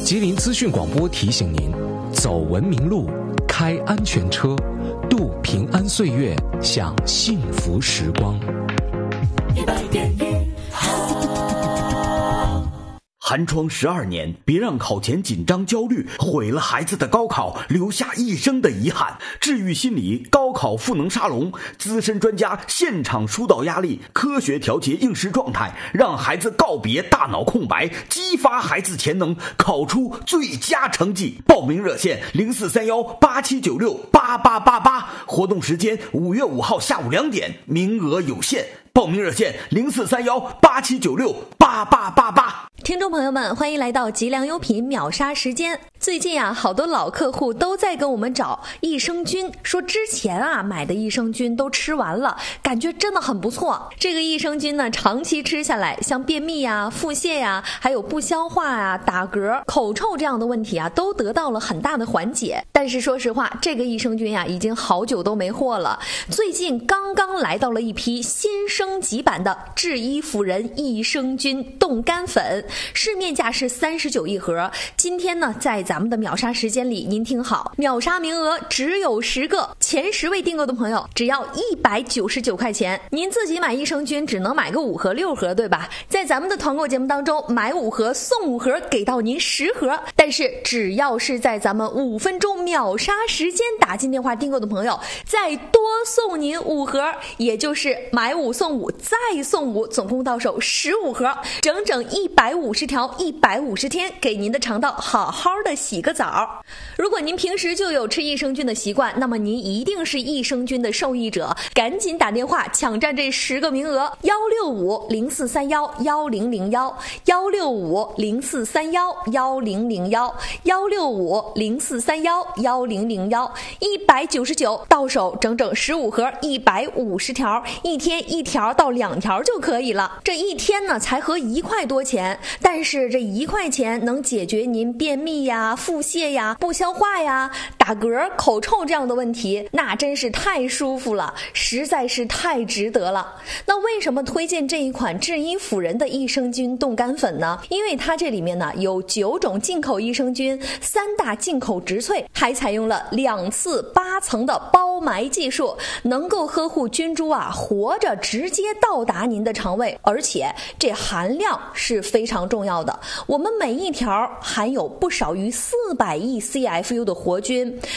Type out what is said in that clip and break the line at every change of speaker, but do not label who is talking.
吉林资讯广播提醒您：走文明路，开安全车，度平安岁月，享幸福时光。
寒窗12年，别让考前紧张焦虑毁了孩子的高考，留下一生的遗憾。治愈心理高考赋能沙龙，资深专家现场疏导压力，科学调节应试状态，让孩子告别大脑空白，激发孩子潜能，考出最佳成绩。报名热线043187968888，活动时间5月5号下午2点，名额有限。报名热线043187968888。
听众朋友们，欢迎来到吉良优品秒杀时间。最近啊，好多老客户都在跟我们找益生菌，说之前啊买的益生菌都吃完了，感觉真的很不错。这个益生菌呢，长期吃下来，像便秘呀、腹泻呀，还有不消化呀、打嗝、口臭这样的问题啊，都得到了很大的缓解。但是说实话，这个益生菌呀，已经好久都没货了。最近刚刚来到了一批新升级版的治医辅仁益生菌冻干粉，市面价是39一盒。今天呢，在咱们的秒杀时间里，您听好，秒杀名额只有10个，前10位订购的朋友只要199块钱。您自己买益生菌只能买个5盒6盒，对吧？在咱们的团购节目当中，买5盒送5盒，给到您10盒。但是只要是在咱们5分钟秒杀时间打进电话订购的朋友，再多送您5盒，也就是买5送5再送5，总共到手15盒，整整150条150天，给您的肠道好好的洗个澡。如果您平时就有吃益生菌的习惯，那么您一定是益生菌的受益者，赶紧打电话抢占这10个名额，16504311001，16504311001，16504311001，199到手整整15盒150条，一天1条到2条就可以了。这一天呢才合1块多钱，但是这1块钱能解决您便秘呀、腹泻呀、不消化呀、打嗝、口臭这样的问题，那真是太舒服了，实在是太值得了。那为什么推荐这一款治医辅仁的益生菌冻干粉呢？因为它这里面呢有9种进口益生菌，3大进口植萃，还采用了2次8层的包埋技术，能够呵护菌株啊活着直接到达您的肠胃，而且这含量是非常重要的。我们每一条含有不少于400亿 CFU 的活菌，